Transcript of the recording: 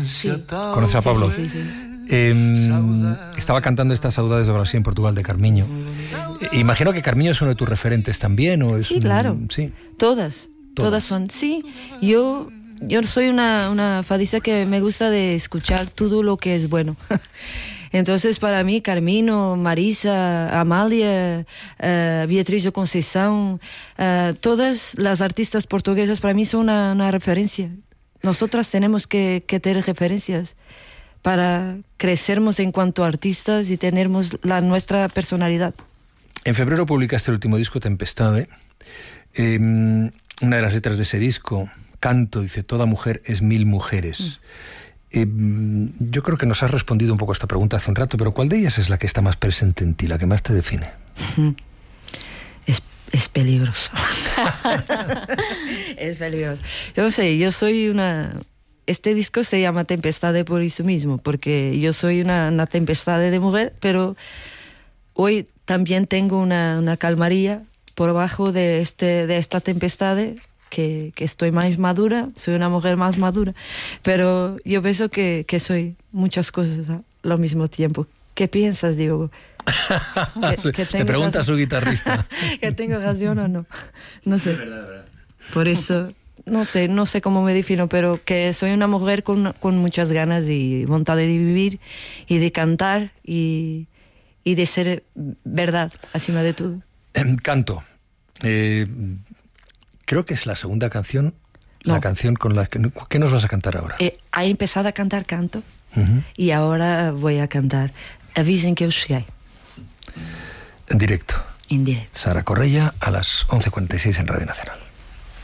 Sí. ¿Conoces a Pablo? Sí. Estaba cantando estas Saudades de Brasil en Portugal de Carmiño. Imagino que Carmiño es uno de tus referentes también, ¿o es Sí, claro. Sí. Todas son. Sí, yo soy una fadista que me gusta de escuchar todo lo que es bueno. Entonces, para mí, Carmino, Marisa, Amália, Beatriz de Conceição, todas las artistas portuguesas para mí son una referencia. Nosotras tenemos que tener referencias para crecernos en cuanto a artistas y tenermos nuestra personalidad. En febrero publicaste el último disco, Tempestade. Una de las letras de ese disco, Canto, dice: toda mujer es mil mujeres. Yo creo que nos has respondido un poco a esta pregunta hace un rato, pero ¿cuál de ellas es la que está más presente en ti, la que más te define? Es peligroso. Es peligroso. Yo no sé, yo soy este disco se llama Tempestade por eso mismo, porque yo soy una tempestade de mujer, pero hoy también tengo una calmaría por bajo de esta tempestade, que estoy más madura, soy una mujer más madura, pero yo pienso que soy muchas cosas al mismo tiempo. ¿Qué piensas, Diogo? Le pregunta a su guitarrista. ¿Que tengo razón o no? No sé. Es verdad. Por eso, no sé cómo me defino, pero que soy una mujer con muchas ganas y voluntad de vivir y de cantar y de ser verdad, encima de todo. Canto. Creo que es la segunda canción, No. la canción con la que... ¿Qué nos vas a cantar ahora? He empezado a cantar Canto y ahora voy a cantar Avisen que eu cheguei. En directo. En directo. Sara Correia a las 11:46 en Radio Nacional.